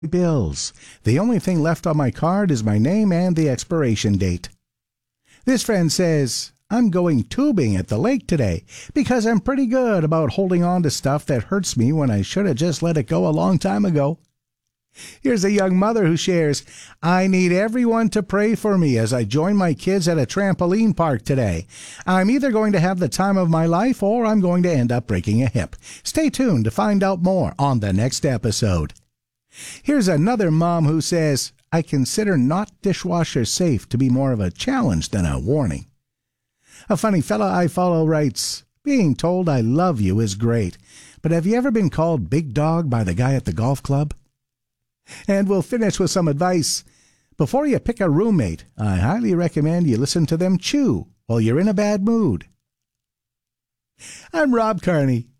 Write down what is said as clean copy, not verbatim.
bills. The only thing left on my card is my name and the expiration date. This friend says, I'm going tubing at the lake today because I'm pretty good about holding on to stuff that hurts me when I should have just let it go a long time ago. Here's a young mother who shares, I need everyone to pray for me as I join my kids at a trampoline park today. I'm either going to have the time of my life or I'm going to end up breaking a hip. Stay tuned to find out more on the next episode. Here's another mom who says, I consider not dishwasher safe to be more of a challenge than a warning. A funny fella I follow writes, being told I love you is great, but have you ever been called big dog by the guy at the golf club? And we'll finish with some advice. Before you pick a roommate, I highly recommend you listen to them chew while you're in a bad mood. I'm Rob Carney.